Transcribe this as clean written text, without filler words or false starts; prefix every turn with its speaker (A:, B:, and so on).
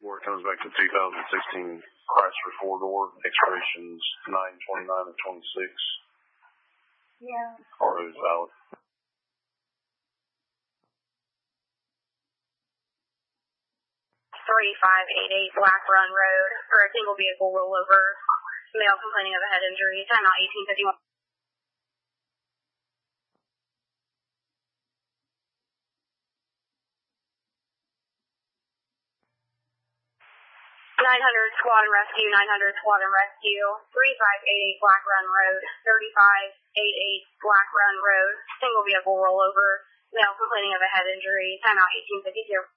A: Where it comes back to 2016 Chrysler 4-door, expirations 9/29 of 26.
B: Yeah.
A: Or is valid.
B: 3588 Black Run Road for a single vehicle rollover. Male complaining of a head injury. Timeout 1851. 900 Squad and Rescue, 900 Squad and Rescue, 3588 Black Run Road, 3588 Black Run Road, single vehicle rollover, male complaining of a head injury, timeout 1852.